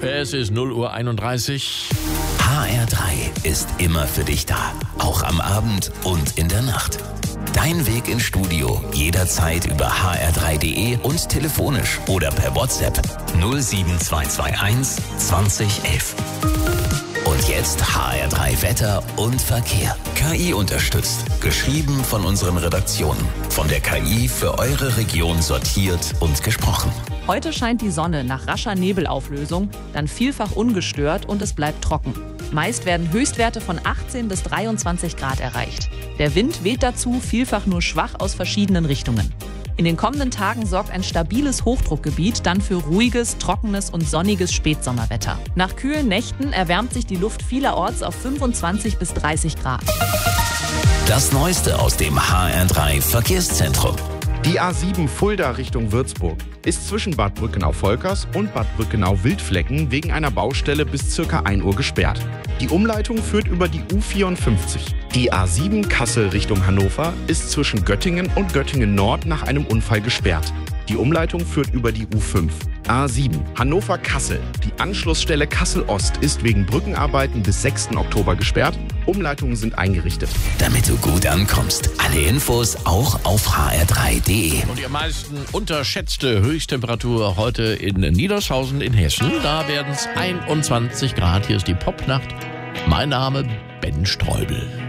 Es ist 0:31 Uhr. HR3 ist immer für dich da. Auch am Abend und in der Nacht. Dein Weg ins Studio jederzeit über hr3.de und telefonisch oder per WhatsApp 07221 2011. Und jetzt HR3 Wetter und Verkehr. KI unterstützt. Geschrieben von unseren Redaktionen. Von der KI für eure Region sortiert und gesprochen. Heute scheint die Sonne nach rascher Nebelauflösung, dann vielfach ungestört und es bleibt trocken. Meist werden Höchstwerte von 18 bis 23 Grad erreicht. Der Wind weht dazu vielfach nur schwach aus verschiedenen Richtungen. In den kommenden Tagen sorgt ein stabiles Hochdruckgebiet dann für ruhiges, trockenes und sonniges Spätsommerwetter. Nach kühlen Nächten erwärmt sich die Luft vielerorts auf 25 bis 30 Grad. Das Neueste aus dem HR3 Verkehrszentrum. Die A7 Fulda Richtung Würzburg ist zwischen Bad Brückenau-Volkers und Bad Brückenau-Wildflecken wegen einer Baustelle bis ca. 1 Uhr gesperrt. Die Umleitung führt über die U54. Die A7 Kassel Richtung Hannover ist zwischen Göttingen und Göttingen Nord nach einem Unfall gesperrt. Die Umleitung führt über die U5. A7 Hannover-Kassel. Die Anschlussstelle Kassel-Ost ist wegen Brückenarbeiten bis 6. Oktober gesperrt. Umleitungen sind eingerichtet. Damit du gut ankommst. Alle Infos auch auf hr3.de. Und die am meisten unterschätzte Höchsttemperatur heute in Niederschausen in Hessen. Da werden es 21 Grad. Hier ist die Popnacht. Mein Name Ben Streubel.